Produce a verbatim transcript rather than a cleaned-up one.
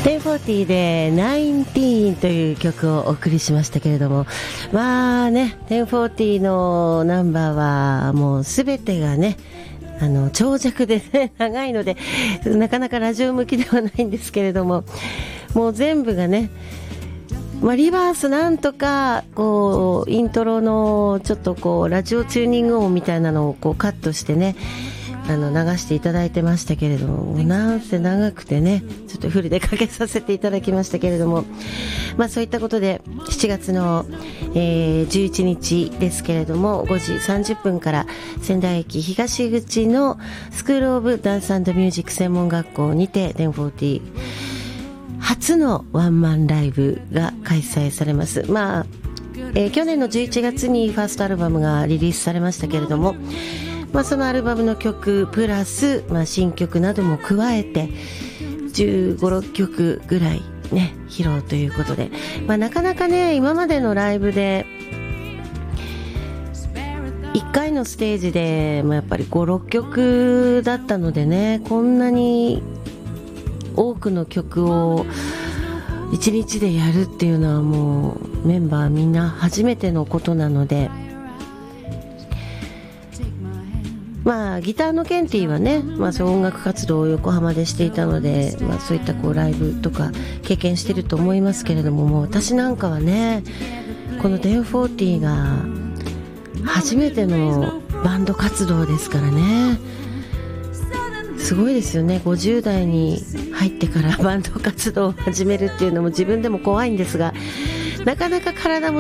テンフォーティーでナインティーンという曲をお送りしましたけれども、まあね、テンフォーティーのナンバーはもうすべてがね、あの長尺でね長いのでなかなかラジオ向きではないんですけれども、もう全部がね、まあ、リバースなんとかこうイントロのちょっとこうラジオチューニング音みたいなのをこうカットしてね、あの流していただいてましたけれども、なんせ長くてね、ちょっとフルでかけさせていただきましたけれども、まあそういったことでしちがつの、えー、じゅういちにちですけれども、ごじさんじゅっぷんから仙台駅東口のスクールオブダンス&ミュージック専門学校にてテンフォーティー初のワンマンライブが開催されます。まあ、えー、去年のじゅういちがつにファーストアルバムがリリースされましたけれども、まあ、そのアルバムの曲プラス、まあ、新曲なども加えてじゅうご、ろっきょくぐらいね披露ということで、まあ、なかなかね今までのライブでいっかいのステージで、まあ、やっぱりご、ろっきょくだったのでね、こんなに多くの曲をいちにちでやるっていうのはもうメンバーみんな初めてのことなので、まあギターのケンティはね、まあ、そう音楽活動を横浜でしていたので、まあ、そういったこうライブとか経験してると思いますけれども、もう私なんかはねこのテンフォーティーが初めてのバンド活動ですからね、すごいですよね。ごじゅうだいに入ってからバンド活動を始めるっていうのも自分でも怖いんですが、なかなか体も